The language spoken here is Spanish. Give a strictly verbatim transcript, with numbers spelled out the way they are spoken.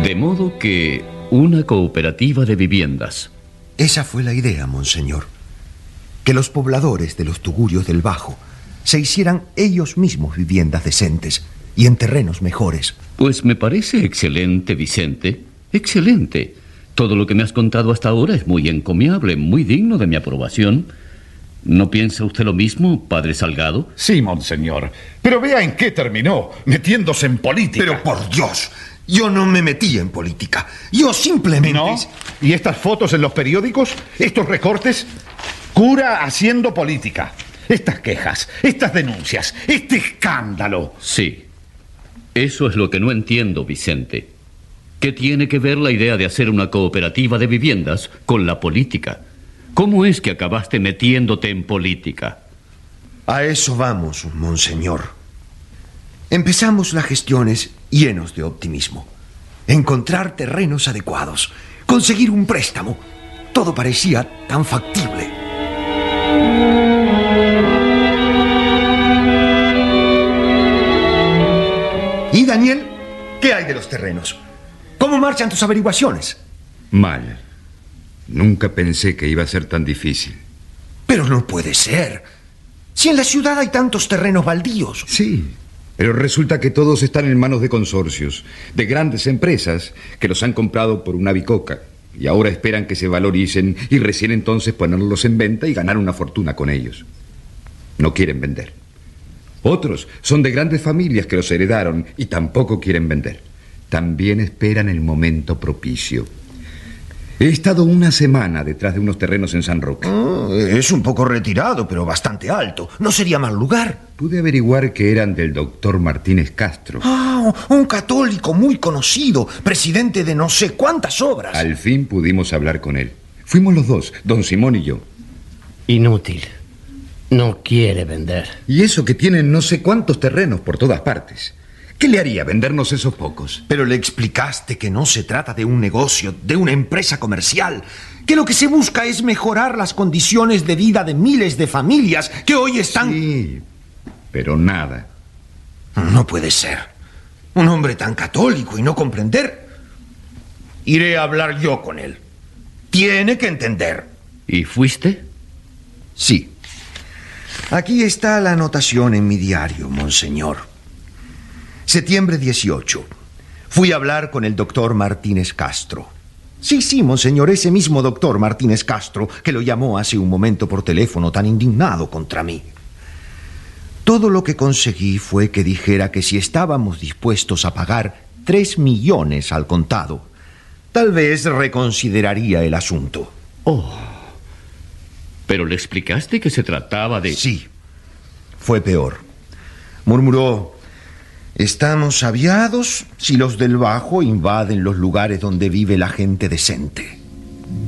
De modo que una cooperativa de viviendas. Esa fue la idea, monseñor. Que los pobladores de los tugurios del Bajo se hicieran ellos mismos viviendas decentes y en terrenos mejores. Pues me parece excelente, Vicente. Excelente. Todo lo que me has contado hasta ahora es muy encomiable, muy digno de mi aprobación. ¿No piensa usted lo mismo, padre Salgado? Sí, monseñor. Pero vea en qué terminó, metiéndose en política. Pero por Dios, yo no me metí en política. Yo simplemente... ¿No? ¿Y estas fotos en los periódicos? ¿Estos recortes? Cura haciendo política. Estas quejas, estas denuncias, este escándalo. Sí. Eso es lo que no entiendo, Vicente. ¿Qué tiene que ver la idea de hacer una cooperativa de viviendas con la política? ¿Cómo es que acabaste metiéndote en política? A eso vamos, monseñor. Empezamos las gestiones llenos de optimismo. Encontrar terrenos adecuados, conseguir un préstamo. Todo parecía tan factible. ¿Y Daniel? ¿Qué hay de los terrenos? ¿Cómo marchan tus averiguaciones? Mal. Nunca pensé que iba a ser tan difícil. Pero no puede ser. Si en la ciudad hay tantos terrenos baldíos. Sí, pero resulta que todos están en manos de consorcios, de grandes empresas que los han comprado por una bicoca y ahora esperan que se valoricen y recién entonces ponerlos en venta y ganar una fortuna con ellos. No quieren vender. Otros son de grandes familias que los heredaron y tampoco quieren vender. También esperan el momento propicio. He estado una semana detrás de unos terrenos en San Roque. Oh, es un poco retirado, pero bastante alto. ¿No sería mal lugar? Pude averiguar que eran del doctor Martínez Castro. Ah, un católico muy conocido, presidente de no sé cuántas obras. Al fin pudimos hablar con él. Fuimos los dos, don Simón y yo. Inútil. No quiere vender. Y eso que tienen no sé cuántos terrenos por todas partes. ¿Qué le haría vendernos esos pocos? Pero le explicaste que no se trata de un negocio, de una empresa comercial, que lo que se busca es mejorar las condiciones de vida de miles de familias que hoy están... Sí, pero nada. No puede ser. Un hombre tan católico y no comprender. Iré a hablar yo con él. Tiene que entender. ¿Y fuiste? Sí. Aquí está la anotación en mi diario, monseñor. Septiembre dieciocho. Fui a hablar con el doctor Martínez Castro. Sí, sí, monseñor, ese mismo doctor Martínez Castro que lo llamó hace un momento por teléfono tan indignado contra mí. Todo lo que conseguí fue que dijera que si estábamos dispuestos a pagar tres millones al contado, tal vez reconsideraría el asunto. Oh. ¿Pero le explicaste que se trataba de...? Sí, fue peor. Murmuró: estamos aviados si los del Bajo invaden los lugares donde vive la gente decente.